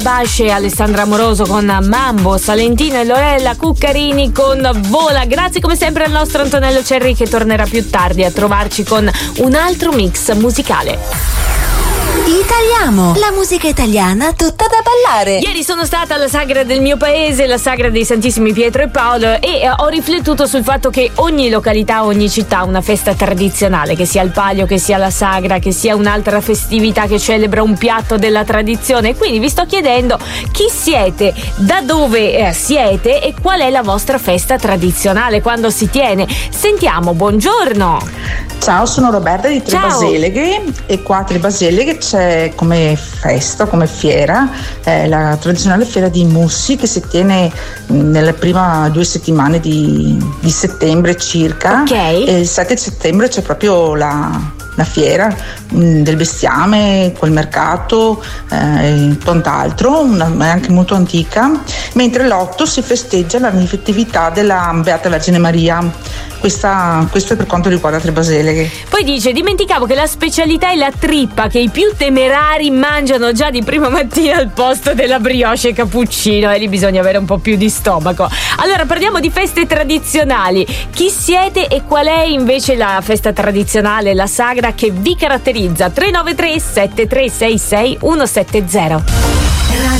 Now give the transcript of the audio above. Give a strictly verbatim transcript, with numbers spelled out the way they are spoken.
Basce, Alessandra Amoroso con Mambo, Salentino e Lorella Cuccarini con Vola. Grazie come sempre al nostro Antonello Cerri, che tornerà più tardi a trovarci con un altro mix musicale. Italiamo, la musica italiana tutta da ballare. Ieri sono stata alla sagra del mio paese, la sagra dei Santissimi Pietro e Paolo, e ho riflettuto sul fatto che ogni località, ogni città ha una festa tradizionale, che sia il palio, che sia la sagra, che sia un'altra festività che celebra un piatto della tradizione. Quindi vi sto chiedendo chi siete, da dove eh, siete e qual è la vostra festa tradizionale, quando si tiene. Sentiamo, buongiorno. Ciao, sono Roberta di Tre Ciao. Baseleghe, e qua a Tre Baseleghe c'è come festa, come fiera, eh, la tradizionale fiera di Mussi, che si tiene nelle prime due settimane di, di settembre circa. Ok. E il sette settembre c'è proprio la, la fiera mh, del bestiame, col mercato eh, e quant'altro, una, è anche molto antica, mentre l'otto si festeggia la natività della Beata Vergine Maria. Questa, questo è per quanto riguarda Tre Baseleghe. Poi dice: dimenticavo che la specialità è la trippa, che i più temerari mangiano già di prima mattina al posto della brioche e cappuccino, e lì bisogna avere un po' più di stomaco. Allora parliamo di feste tradizionali. Chi siete e qual è invece la festa tradizionale, la sagra che vi caratterizza? tre nove tre sette tre sei sei uno sette zero.